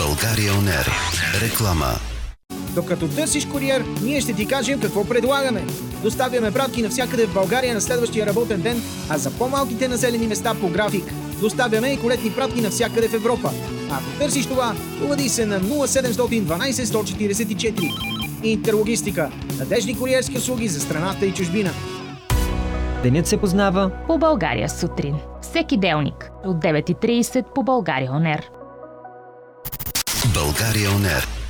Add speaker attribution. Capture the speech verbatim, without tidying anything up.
Speaker 1: България он ер. Реклама.
Speaker 2: Докато търсиш куриер, ние ще ти кажем какво предлагаме. Доставяме пратки навсякъде в България на следващия работен ден, а за по-малките населени места по график. Доставяме и колетни пратки навсякъде в Европа. А ако търсиш това, обади се на нула седем едно две сто четиридесет и четири. Интерлогистика. Надеждни куриерски услуги за страната и чужбина.
Speaker 3: Денят се познава
Speaker 4: по България сутрин. Всеки делник от девет и тридесет по България он ер.
Speaker 1: България он ер.